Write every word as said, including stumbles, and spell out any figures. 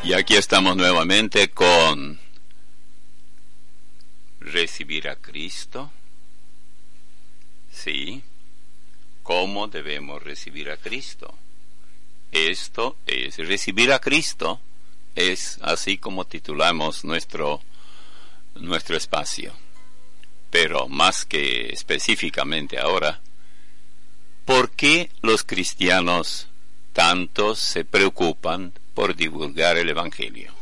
Y aquí estamos nuevamente con recibir a Cristo. Sí, ¿cómo debemos recibir a Cristo? Esto es recibir a Cristo, es así como titulamos nuestro, nuestro espacio. Pero más que específicamente ahora, ¿por qué los cristianos tanto se preocupan por divulgar el Evangelio?